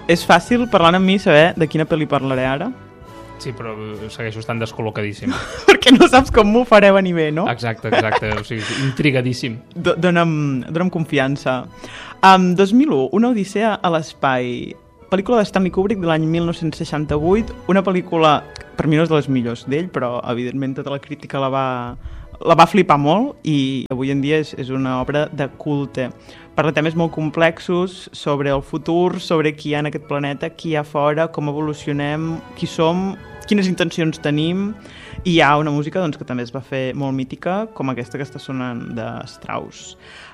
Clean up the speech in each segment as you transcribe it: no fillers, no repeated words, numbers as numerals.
És fàcil, parlant amb mi, saber de quina pel·li parlaré ara? Sí, però segueixo estant descol·locadíssim. Perquè no saps com m'ho fareu a nivell, no? Exacte, o sigui, intrigadíssim. Dóna'm confiança. 2001, Una odissea a l'espai. Pel·lícula de Stanley Kubrick de l'any 1968, una pel·lícula, per mi no és de les millors d'ell, però evidentment tota la crítica la va flipar molt i avui en dia és una obra de culte. Parla temes molt complexos sobre el futur, sobre qui hi ha en aquest planeta, qui hi ha fora, com evolucionem, qui som, quines intencions tenim, i hi ha una música doncs, que també es va fer molt mítica, com aquesta que està sonant de Strauss.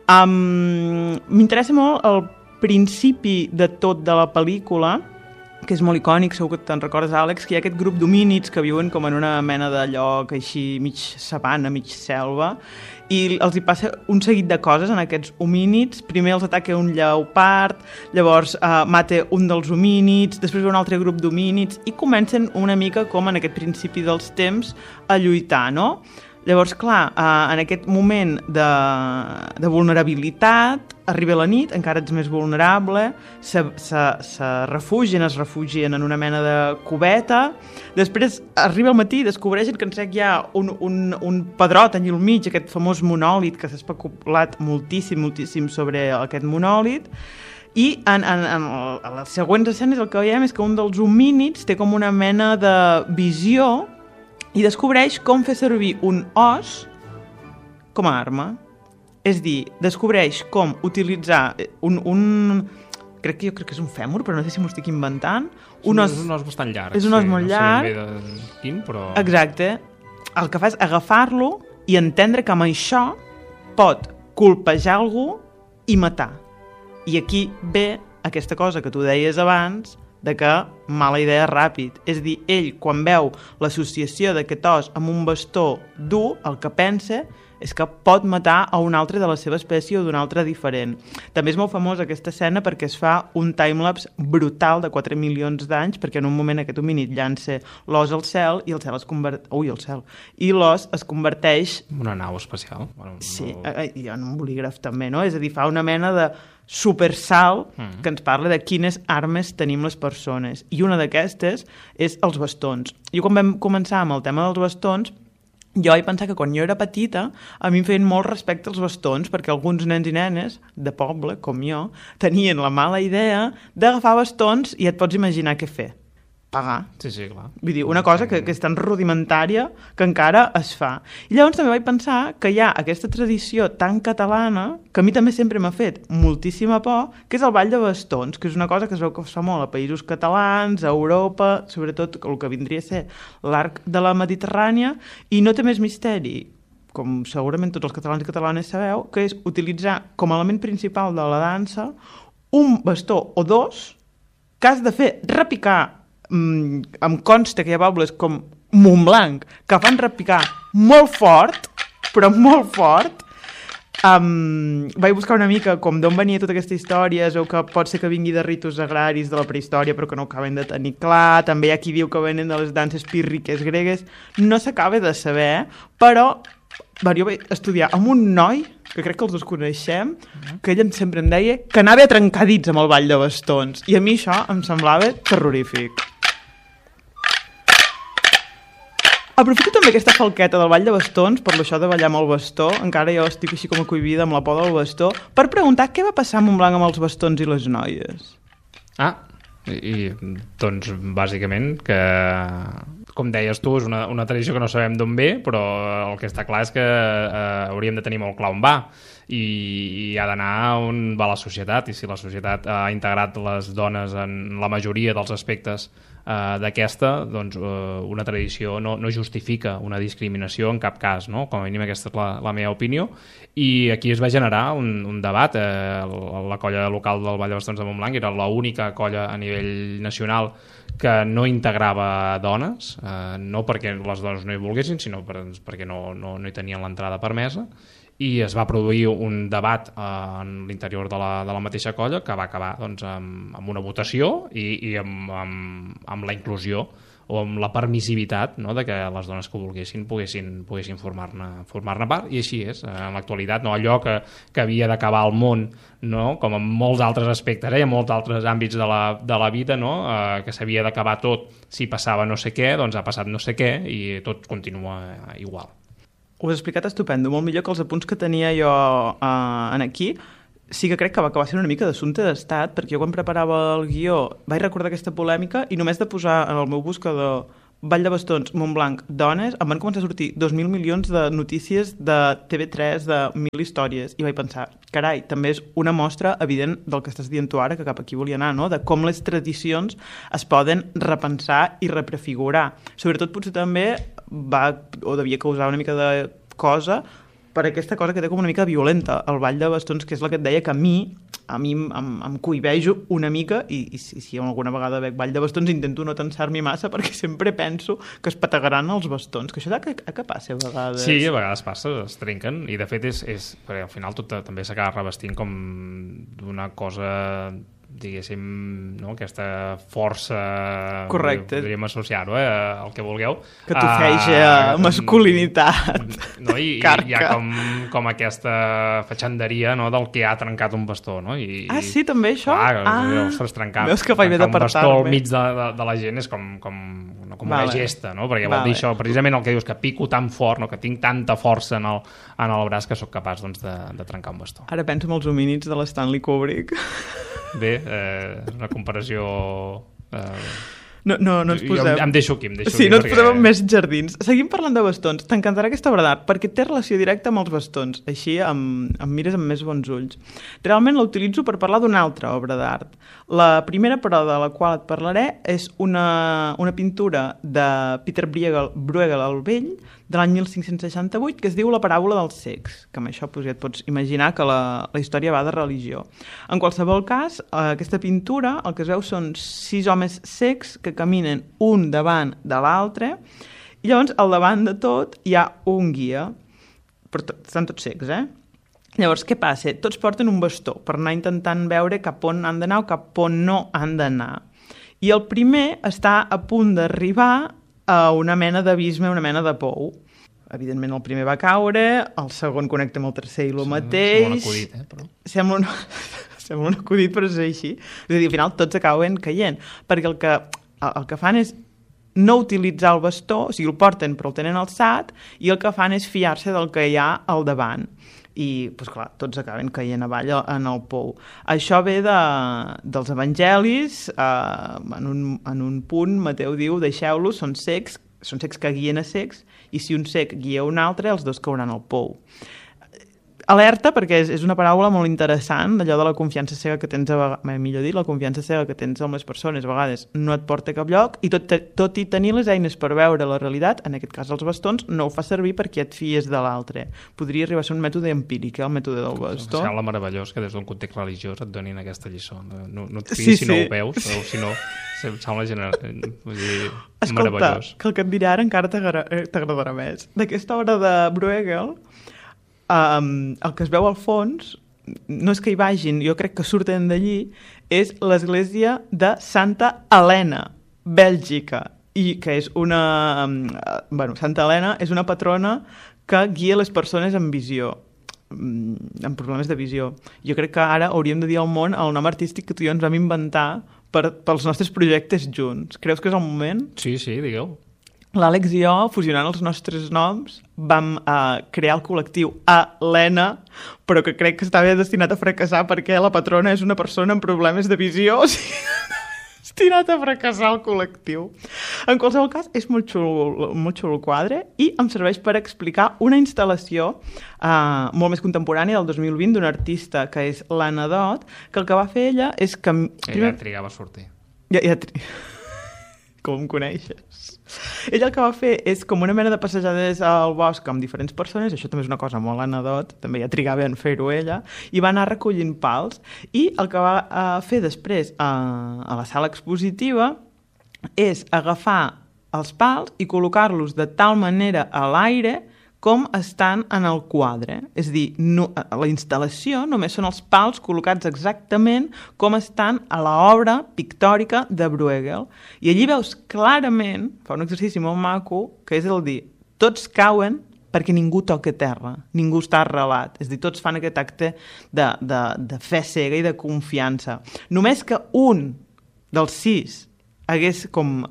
M'interessa molt el principi de tot de la pel·lícula, que és molt icònic, segur que te'n recordes, Àlex, que hi ha aquest grup d'homínids que viuen com en una mena de lloc així mig sabana, mig selva, i els hi passa un seguit de coses en aquests homínids. Primer els ataca un lleopard, llavors mata un dels homínids, després ve un altre grup d'homínids i comencen una mica com en aquest principi dels temps a lluitar, no? Llavors, clar, en aquest moment de vulnerabilitat, arriba la nit, encara ets més vulnerable, es refugien en una mena de cubeta, després arriba el matí i descobreixen que en sec hi ha un pedrot allà al mig, aquest famós monòlit que s'ha especulat moltíssim sobre aquest monòlit, i en les següents escenes el que veiem és que un dels homínids té com una mena de visió i descobreix com fer servir un os com a arma. És dir, descobreix com utilitzar crec que és un fèmur, però no sé si m'ho estic inventant. És un os bastant llarg. És un os molt llarg. No sé ben bé de quin, però... Exacte. El que fa és agafar-lo i entendre que amb això pot colpejar algú i matar. I aquí ve aquesta cosa que tu deies abans, de que mala idea ràpid. És a dir, ell, quan veu l'associació d'aquest os amb un bastó dur, el que pensa és que pot matar a un altre de la seva espècie o d'un altre diferent. També és molt famosa aquesta escena perquè es fa un timelapse brutal de 4 milions d'anys, perquè en un moment aquest homínid llança l'os al cel i el cel es converteix... i l'os es converteix... Una nau espacial. Bueno, sí, i en un bolígraf també, no? És a dir, fa una mena de supersalt que ens parla de quines armes tenim les persones. I una d'aquestes és els bastons. Jo quan vam començar amb el tema dels bastons, jo vaig pensar que quan jo era petita a mi em feien molt respecte als bastons perquè alguns nens i nenes de poble, com jo, tenien la mala idea d'agafar bastons i et pots imaginar què fer. Pagar. Sí, clar. Vull dir, una cosa que és tan rudimentària que encara es fa. I llavors també vaig pensar que hi ha aquesta tradició tan catalana que a mi també sempre m'ha fet moltíssima por, que és el ball de bastons, que és una cosa que es veu que es fa molt a països catalans, a Europa, sobretot el que vindria a ser l'arc de la Mediterrània, i no té més misteri, com segurament tots els catalans i catalanes sabeu, que és utilitzar com a element principal de la dansa un bastó o dos que has de fer repicar. Em consta que hi ha pobles com Montblanc que fan repicar molt fort, però molt fort. Vaig buscar una mica com d'on venia tota aquesta història, o que pot ser que vingui de ritus agraris de la prehistòria però que no acaben de tenir clar. També hi ha qui diu que venen de les danses pírriques gregues. No s'acaba de saber, però jo vaig estudiar amb un noi que crec que els dos coneixem, que ell sempre em deia que anava a trencar dits amb el ball de bastons, i a mi això em semblava terrorífic. Aprofito també aquesta falqueta del ball de bastons, per això de ballar amb el bastó, encara jo estic així com a cohibida amb la por del bastó, per preguntar què va passar a Montblanc amb els bastons i les noies. Doncs bàsicament que, com deies tu, és una tradició que no sabem d'on ve, però el que està clar és que hauríem de tenir molt clar on va i ha d'anar on va la societat, i si la societat ha integrat les dones en la majoria dels aspectes d'aquesta, doncs una tradició no justifica una discriminació en cap cas, no? Com a mínim aquesta és la meva opinió, i aquí es va generar un debat. La colla local del Ball de Bastons de Montblanc era l'única colla a nivell nacional que no integrava dones, no perquè les dones no hi volguessin, sinó perquè no hi tenien l'entrada permesa, i es va produir un debat en l'interior de la mateixa colla que va acabar doncs, amb una votació i amb la inclusió o amb la permissivitat, no?, de que les dones que volguessin poguessin formar-ne part, i així és. En l'actualitat, no, allò que havia d'acabar el món, no?, com en molts altres aspectes, en molts altres àmbits de la vida, no?, que s'havia d'acabar tot si passava no sé què, doncs ha passat no sé què i tot continua igual. Ho has explicat estupendo, molt millor que els apunts que tenia jo en aquí. Sí que crec que va acabar sent una mica d'assumpte d'estat, perquè jo quan preparava el guió vaig recordar aquesta polèmica i només de posar en el meu buscador Vall de Bastons, Montblanc, dones, em van començar a sortir 2.000 milions de notícies de TV3, de 1.000 històries, i vaig pensar, carai, també és una mostra evident del que estàs dient tu ara, que cap aquí volia anar, no?, de com les tradicions es poden repensar i reprefigurar. Sobretot potser també devia causar una mica de cosa per aquesta cosa que té com una mica violenta, el Vall de Bastons, que és la que et deia que a mi em cohibejo una mica, i si alguna vegada veig Vall de Bastons intento no tensar-m'hi massa, perquè sempre penso que es petegaran els bastons, que això que passa a vegades. Sí, a vegades passa, es trenquen, i de fet és perquè al final tot també s'acaba revestint com d'una cosa, diguéssim, no?, aquesta força, correcte, podríem associar-ho, el que vulgueu, que t'ofeja masculinitat, no? I hi ha com aquesta fatxanderia, no?, del que ha trencat un bastó, no? Sí, també això? Ostres, trencar un bastó al mig de la gent és com una gesta, no?, perquè vol dir això, precisament el que dius, que pico tan fort, no?, que tinc tanta força en el braç que sóc capaç, doncs, de trencar un bastó. Ara penso en els homínids de l'Stanley Kubrick. Bé, una comparació... No ens posem... Em deixo aquí. Sí, no ens posem en més jardins. Seguim parlant de bastons. T'encantarà aquesta obra d'art, perquè té relació directa amb els bastons. Així em mires amb més bons ulls. Realment la utilitzo per parlar d'una altra obra d'art. La primera, però, de la qual et parlaré, és una pintura de Peter Bruegel el Vell, de l'any 1568, que es diu La paràbola dels cecs, que amb això ja et pots imaginar que la història va de religió. En qualsevol cas, aquesta pintura, el que es veu són 6 homes cecs que caminen un davant de l'altre, i llavors al davant de tot hi ha un guia, però estan tots cecs, Llavors, què passa? Tots porten un bastó per anar intentant veure cap on han d'anar o cap on no han d'anar. I el primer està a punt d'arribar a una mena d'abisme, una mena de pou. Evidentment el primer va caure, el segon connecta amb el tercer i el mateix... Sembla un acudit, però... Sembla un acudit, però és així. És a dir, al final tots acaben caient, perquè el que fan és no utilitzar el bastó, o sigui, el porten però el tenen alçat, i el que fan és fiar-se del que hi ha al davant. I, doncs clar, tots acaben caient avall en el pou. Això ve dels evangelis, en un punt Mateu diu, deixeu-los, són cecs que guien a cecs, i si un cec guia un altre, els dos cauran al pou. Alerta, perquè és una paràbola molt interessant, d'allò de la confiança cega que tens, millor dit, la confiança cega que tens amb les persones, a vegades no et porta a cap lloc, i tot i tenir les eines per veure la realitat, en aquest cas els bastons, no ho fa servir perquè et fies de l'altre. Podria arribar a ser un mètode empíric, el mètode del bastó. Sembla meravellós que des d'un context religiós et donin aquesta lliçó. No et fies si no ho veus, o si no, em sembla meravellós. Que el que et diré ara encara t'agradarà més. D'aquesta obra de Bruegel, el que es veu al fons, no és que hi vagin, jo crec que surten d'allí, és l'església de Santa Helena, Bèlgica, i que és Santa Helena és una patrona que guia les persones amb visió, amb problemes de visió. Jo crec que ara hauríem de dir al món el nom artístic que tu i jo ens vam inventar pels nostres projectes junts. Creus que és el moment? Sí, digueu. L'Àlex i jo, fusionant els nostres noms, vam crear el col·lectiu Helena, però que crec que estava destinat a fracassar perquè la patrona és una persona amb problemes de visió, o sigui, destinat a fracassar el col·lectiu. En qualsevol cas, és molt xulo el quadre i em serveix per explicar una instal·lació molt més contemporània del 2020 d'un artista que és l'Anna Dot, que el que va fer ella és que... Ella trigava a sortir. Com em coneixes? Ella el que va fer és com una mena de passejades al bosc amb diferents persones, això també és una cosa molt anedot, també ja trigava en fer-ho ella, i va anar recollint pals, i el que va fer després a la sala expositiva és agafar els pals i col·locar-los de tal manera a l'aire com estan en el quadre. És a dir, la instal·lació només són els pals col·locats exactament com estan a l'obra pictòrica de Bruegel. I allí veus clarament, fa un exercici molt maco, que és el dir, tots cauen perquè ningú toca terra, ningú està arrelat. És a dir, tots fan aquest acte de fe cega i de confiança. Només que un dels 6 hagués com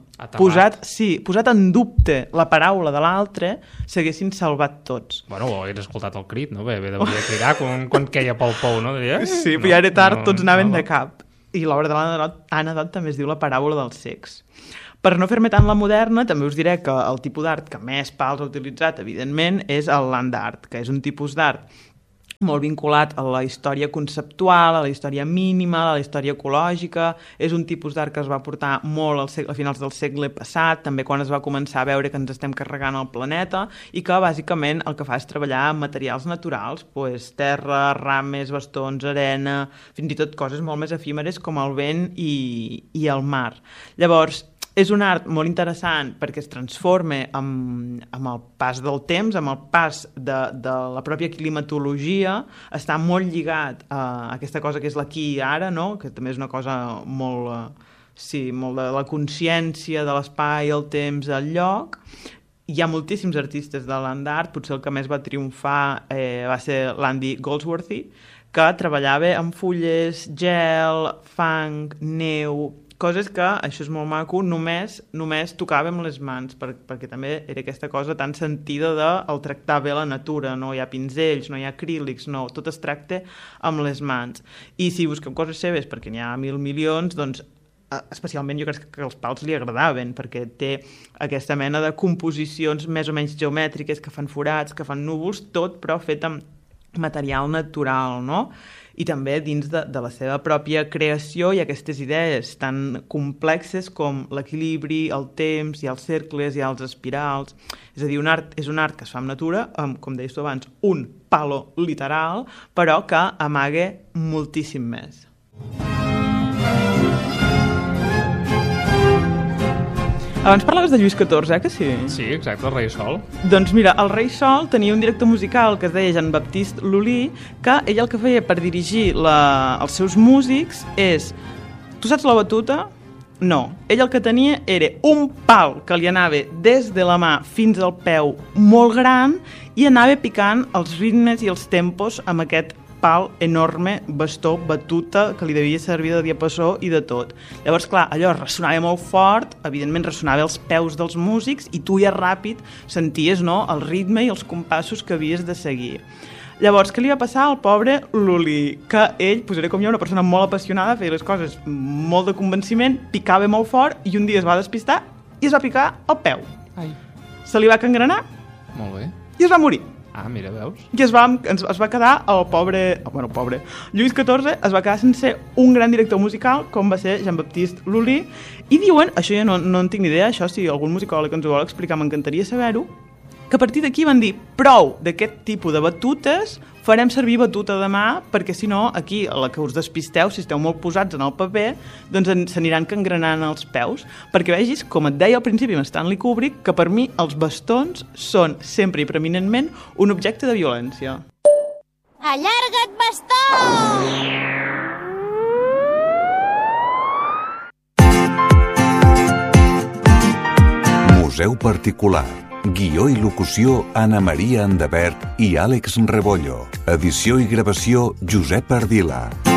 posat en dubte la paraula de l'altre, s'haguessin salvat tots. Bueno, ho hagués escoltat el crit, no? Bé, devia cridar quan queia pel pou, no? Diria, sí, però ja era tard, tots anaven de cap. I l'obra de l'Anna Dot també es diu La paràbola dels cecs. Per no fer-me tant la moderna, també us diré que el tipus d'art que més pals ha utilitzat, evidentment, és el land art, que és un tipus d'art molt vinculat a la història conceptual, a la història mínima, a la història ecològica. És un tipus d'art que es va portar molt a finals del segle passat, també quan es va començar a veure que ens estem carregant el planeta, i que bàsicament el que fa és treballar amb materials naturals, terra, rames, bastons, arena, fins i tot coses molt més efímeres com el vent i el mar. Llavors, és un art molt interessant perquè es transforma amb el pas del temps, amb el pas de la pròpia climatologia, està molt lligat a aquesta cosa que és l'aquí i ara, no? Que també és una cosa molt de la consciència de l'espai, el temps, el lloc. Hi ha moltíssims artistes de land art, potser el que més va triomfar va ser l'Andy Goldsworthy, que treballava amb fulles, gel, fang, neu, coses que, això és molt maco, només tocava amb les mans, perquè també era aquesta cosa tan sentida del tractar bé la natura, no hi ha pinzells, no hi ha acrílics, no, tot es tracta amb les mans. I si busqueu coses seves, perquè n'hi ha 1.000 milions, doncs especialment jo crec que els pals li agradaven, perquè té aquesta mena de composicions més o menys geomètriques, que fan forats, que fan núvols, tot però fet amb material natural, no? I també dins de la seva pròpia creació hi ha aquestes idees tan complexes com l'equilibri, el temps, hi ha els cercles, hi ha els espirals. És a dir, és un art que es fa amb natura, amb, com deies tu abans, un palo literal, però que amaga moltíssim més. Abans parlaves de Lluís XIV, que sí? Sí, exacte, el rei Sol. Doncs mira, el rei Sol tenia un director musical que es deia Jean-Baptiste Lully, que ell el que feia per dirigir els seus músics és... Tu saps la batuta? No. Ell el que tenia era un pal que li anava des de la mà fins al peu molt gran i anava picant els ritmes i els tempos amb aquest pal enorme, bastó, batuta, que li devia servir de diapasó i de tot. Llavors, clar, allò ressonava molt fort, evidentment ressonava als peus dels músics i tu ja ràpid senties, no?, el ritme i els compassos que havies de seguir. Llavors, què li va passar al pobre Lully? Que ell, doncs era com jo, una persona molt apassionada, feia les coses molt de convenciment, picava molt fort i un dia es va despistar i es va picar al peu. Ai. Se li va cangrenar. Molt bé. I es va morir. Ah, mira, veus? I es va quedar el pobre Lluís XIV es va quedar sense un gran director musical com va ser Jean-Baptiste Lully, i diuen, això ja no en tinc ni idea, això si algun musicòleg ens ho vol explicar m'encantaria saber-ho, que a partir d'aquí van dir prou d'aquest tipus de batutes, farem servir batuta de mà, perquè si no aquí a la que us despisteu, si esteu molt posats en el paper, doncs s'aniran cangrenant els peus, perquè vegis, com et deia al principi amb Stanley Kubrick, que per mi els bastons són sempre i preeminentment un objecte de violència. Allarga't, bastó! Museu particular. Guió i locució Anna Maria Andabert i Àlex Rebollo. Edició i gravació Josep Ardila.